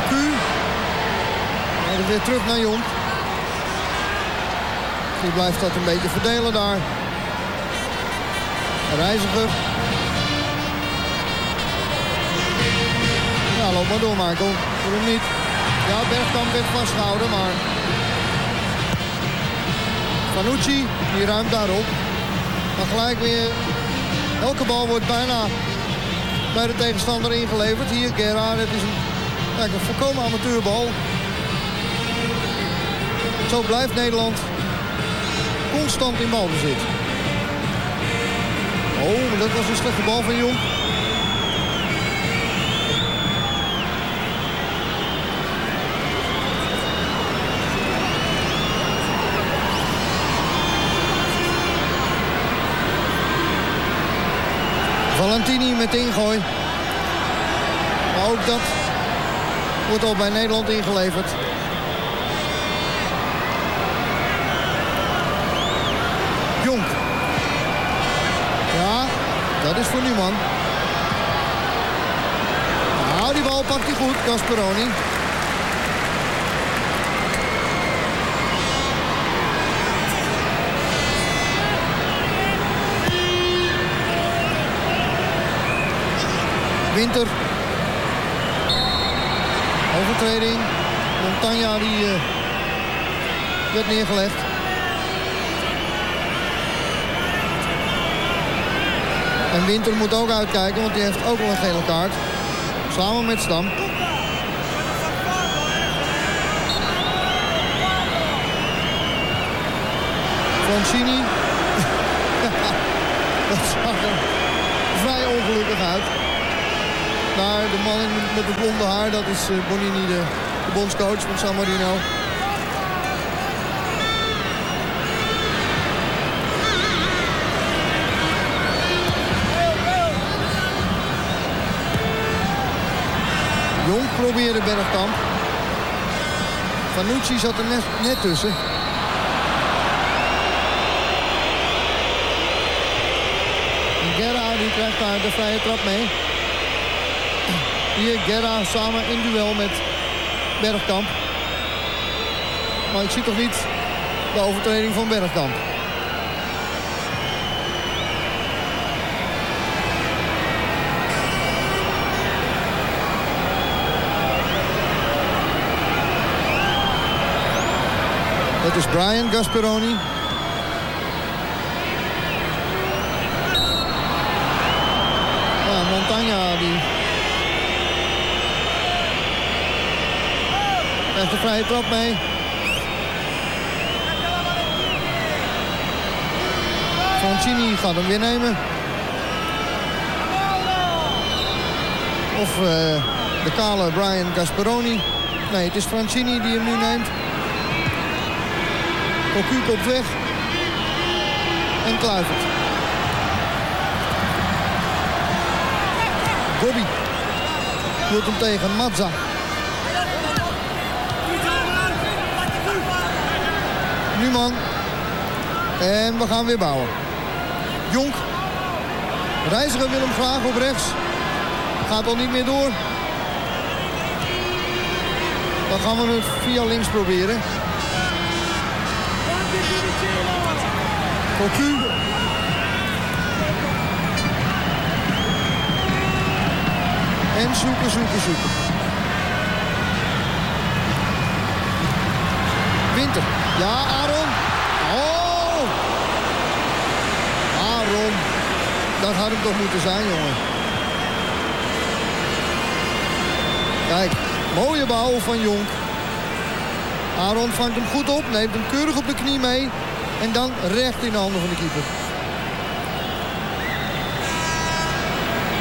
Cocu. En weer terug naar Jonk. Die blijft dat een beetje verdelen daar. Reiziger. Ja, loop maar door, Michael. Waarom niet? Ja, Bergkamp werd vastgehouden, maar... Vanucci, die ruimt daarop. Maar gelijk weer... Elke bal wordt bijna bij de tegenstander ingeleverd. Hier, Gerard, het is een volkomen amateurbal. Zo blijft Nederland constant in balbezit. Oh, maar dat was een slechte bal van Jong. Valentini met ingooi. Maar ook dat wordt al bij Nederland ingeleverd. Jonk. Ja, dat is voor Numan. Nou, die bal pakt hij goed, Gasperoni. Winter. Overtreding. Montagna die werd neergelegd. En Winter moet ook uitkijken, want die heeft ook wel een gele kaart. Samen met Stam. Francini. Dat zag er vrij ongelukkig uit. Maar de man met het blonde haar, dat is Bonini, de bondscoach van San Marino. Jong probeerde Bergkamp. Vanucci zat er net tussen. Guerra die krijgt daar de vrije trap mee. Hier Guerra samen in duel met Bergkamp. Maar ik zie toch niet de overtreding van Bergkamp. Dat is Brian Gasperoni. Ja, Montagna die krijgt de vrije trap mee. Francini gaat hem weer nemen. Of de kale Brian Gasperoni. Nee, het is Francini die hem nu neemt. Cocu komt weg. En Kluivert. Gobbi hield hem tegen. Mazza. Numan. En we gaan weer bouwen. Jonk. Reiziger wil hem graag op rechts. Gaat al niet meer door. Dan gaan we het via links proberen. Cocu. En zoeken. Winter. Ja, Aaron. Oh! Aaron. Dat had hem toch moeten zijn, jongen. Kijk, mooie bal van Jonk. Aaron vangt hem goed op, neemt hem keurig op de knie mee. En dan recht in de handen van de keeper.